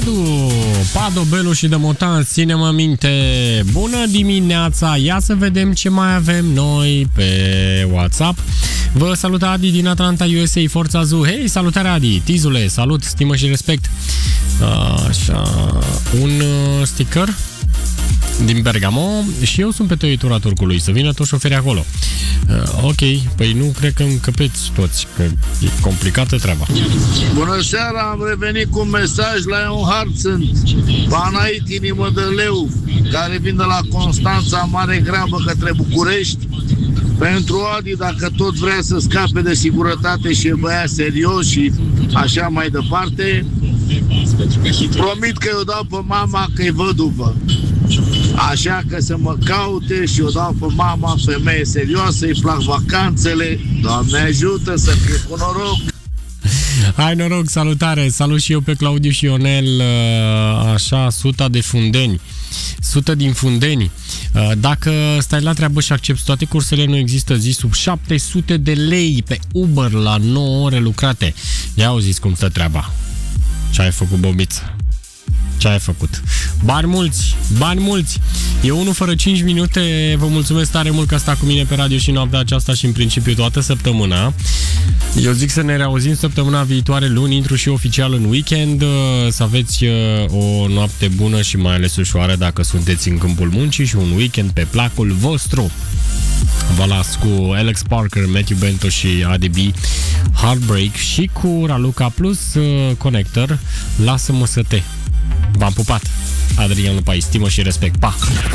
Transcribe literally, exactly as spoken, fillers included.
Radu, Pado, Belu și de Motan, ține-mă minte. Bună dimineața, ia să vedem ce mai avem noi pe WhatsApp. Vă salută Adi din Atlanta, U S A, Forța Zoo. Hei, salutare Adi, Tizule, salut, stimă și respect. Așa, un sticker din Bergamo și eu sunt pe tăitura Turcului, să vină toți șoferii acolo. Uh, ok, păi nu cred că încăpeți toți, că e complicată treaba. Bună seara, am revenit cu un mesaj la Leonhard, sunt Panait Inimă de Leu, care vin de la Constanța, mare grabă către București. Pentru Adi, dacă tot vrea să scape de sigurătate și e băiat serios și așa mai departe, promit că eu dau pe mama că e văduvă. Așa că să mă caute și eu dau pe mama, femeie serioasă, îi plac vacanțele. Doamne ajută să fie cu noroc. Hai noroc, salutare, salut și eu pe Claudiu și Ionel, așa, suta de Fundeni. Sută din Fundeni. Dacă stai la treabă și accepti toate cursele, nu există zi sub șapte sute de lei pe Uber la nouă ore lucrate. Ia auziți cum stă treaba. Ce ai făcut, Bobiță? Ce ai făcut? Bani mulți, bani mulți. E unul fără cinci minute. Vă mulțumesc tare mult că stai cu mine pe radio și noaptea aceasta și în principiu toată săptămâna. Eu zic să ne reauzim săptămâna viitoare, luni, intru și oficial în weekend. Să aveți o noapte bună și mai ales ușoară dacă sunteți în câmpul muncii și un weekend pe placul vostru. Vă las cu Alex Parker, Matthew Bento și A D B, Heartbreak și cu Raluca plus uh, Connector, Lasă-mă să te. V-am pupat. Adrian Lupai, stimă și respect. Pa!